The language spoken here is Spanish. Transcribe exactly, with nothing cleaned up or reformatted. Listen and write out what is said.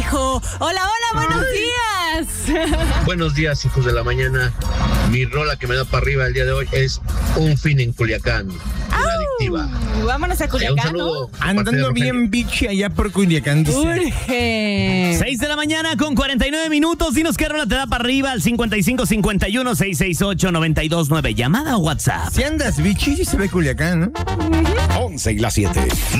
dijo, hola, hola, buenos días. Buenos días, hijos de la mañana. Mi rola que me da para arriba el día de hoy es Un fin en Culiacán. La adictiva. Vámonos a Culiacán, un saludo, ¿no? Andando bien bichi allá por Culiacán. Dice. Urge. seis de la mañana con cuarenta y nueve minutos. Dinos qué rola te da para arriba al cincuenta y cinco cincuenta y uno seiscientos sesenta y ocho noventa y dos nueve. Llamada o WhatsApp. Si andas bichi, se ve Culiacán, ¿no? once y las siete.